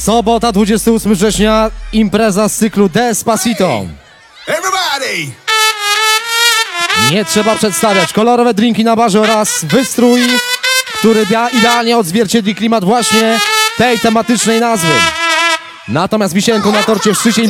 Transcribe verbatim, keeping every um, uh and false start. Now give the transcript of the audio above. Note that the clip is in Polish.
Sobota, dwudziestego ósmego września, impreza z cyklu Despacito. Everybody! Nie trzeba przedstawiać. Kolorowe drinki na barze oraz wystrój, który idealnie odzwierciedli klimat właśnie tej tematycznej nazwy. Natomiast wisienką na torcie w szczycie